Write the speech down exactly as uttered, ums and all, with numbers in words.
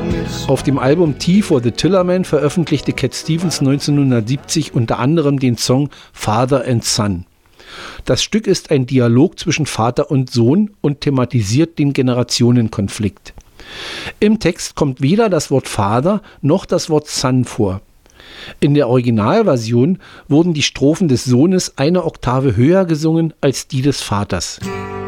Auf dem Album Tea for the Tillerman veröffentlichte Cat Stevens neunzehnhundertsiebzig unter anderem den Song Father and Son. Das Stück ist ein Dialog zwischen Vater und Sohn und thematisiert den Generationenkonflikt. Im Text kommt weder das Wort Vater noch das Wort Son vor. In der Originalversion wurden die Strophen des Sohnes eine Oktave höher gesungen als die des Vaters.